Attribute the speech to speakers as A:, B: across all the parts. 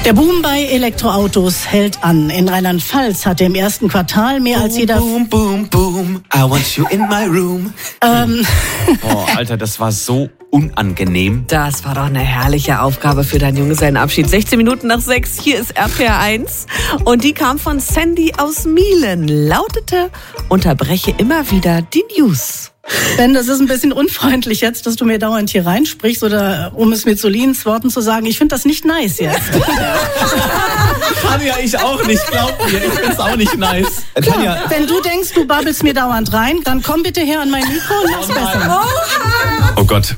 A: Der Boom bei Elektroautos hält an. In Rheinland-Pfalz hatte im ersten Quartal mehr als jeder...
B: Boom, boom, boom, I want you in my room.
C: Oh, Alter, das war so unangenehm.
D: Das war doch eine herrliche Aufgabe für deinen Junggesellenabschied. 16 Minuten nach 6, hier ist RPR 1. Und die kam von Sandy aus Mielen. Lautete, unterbreche immer wieder die News.
A: Ben, das ist ein bisschen unfreundlich jetzt, dass du mir dauernd hier reinsprichst oder um es mit Solins Worten zu sagen, ich finde das nicht nice jetzt.
C: Kann ja ich auch nicht, glaub mir, ich find's auch nicht nice.
A: Klar, wenn du denkst, du babbelst mir dauernd rein, dann komm bitte her an mein Mikro und mach's besser.
C: Oh Gott.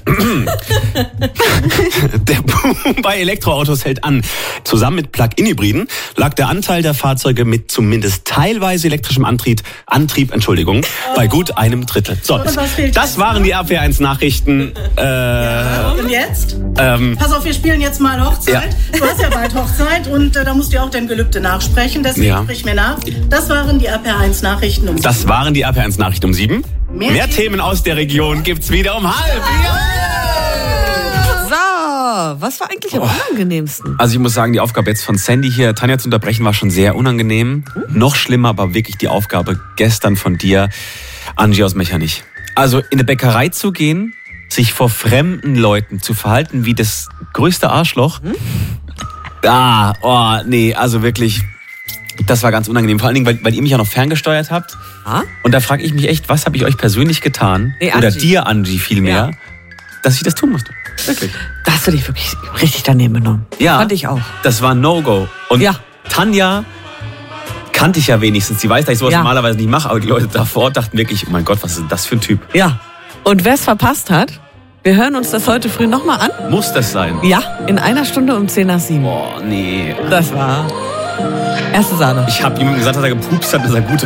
C: Der Boom bei Elektroautos hält an. Zusammen mit Plug-in-Hybriden lag der Anteil der Fahrzeuge mit zumindest teilweise elektrischem Antrieb, bei gut einem Drittel. So, das waren die RPR1 Nachrichten.
A: Und jetzt? Pass auf, wir spielen jetzt mal Hochzeit. Ja. Du hast ja bald Hochzeit und da musst du ja auch dein Gelübde nachsprechen. Deswegen sprich mir nach. Das waren die RPR1 Nachrichten um 7.
C: Das waren die RPR1 Nachrichten um 7. Mehr Themen aus der Region gibt's wieder um 12:30.
D: So, was war eigentlich am unangenehmsten?
C: Also ich muss sagen, die Aufgabe jetzt von Sandy hier, Tanja zu unterbrechen, war schon sehr unangenehm. Noch schlimmer, aber wirklich die Aufgabe gestern von dir, Angie aus Mechernich. Also in eine Bäckerei zu gehen, sich vor fremden Leuten zu verhalten wie das größte Arschloch. Also wirklich, das war ganz unangenehm. Vor allen Dingen, weil ihr mich ja noch ferngesteuert habt. Und da frage ich mich echt, was habe ich euch persönlich getan? Oder dir, Angie, vielmehr, dass ich das tun musste. Wirklich.
D: Da hast du dich wirklich richtig daneben genommen.
C: Ja.
D: Fand ich auch.
C: Das war ein No-Go. Und Tanja kannte ich ja wenigstens. Die weiß, dass ich sowas normalerweise nicht mache. Aber die Leute davor dachten wirklich, oh mein Gott, was ist das für ein Typ?
D: Ja. Und wer es verpasst hat, wir hören uns das heute früh nochmal an.
C: Muss das sein?
D: Ja, in einer Stunde um 6:50.
C: Oh, nee.
D: Das war erste Sahne.
C: Ich habe jemandem gesagt, dass er gepupst hat, dass er gute